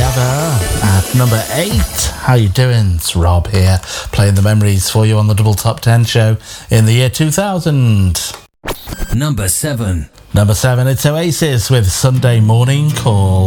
Together at number 8. How you doing? It's Rob here, playing the memories for you on the Double Top 10 show in the year 2000. Number 7. Number 7, it's Oasis with Sunday Morning Call.